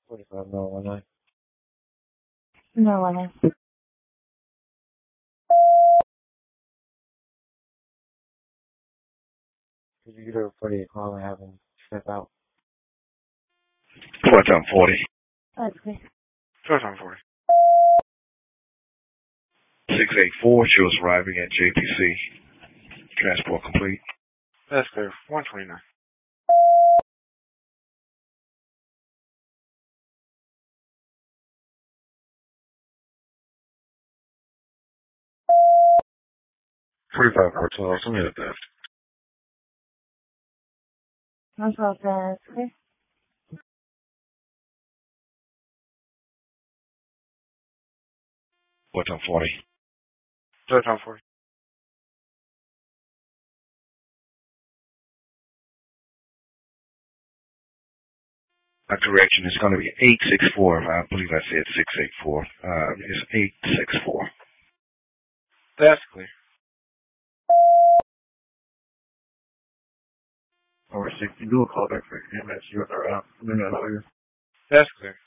45 no 19. No, I have. Could you get over 48 call and have him step out? What's on 40? That's good. What's on 40? 684 shows arriving at JPC. Transport complete. That's clear. 129. $45 cartel, send me the theft. That's all that's clear. What's on 40? What's on 40? My correction is going to be 864. I believe I said 684. It's 864. That's clear. Over 60. Do a call back for MS. You're out. Clear. That's clear.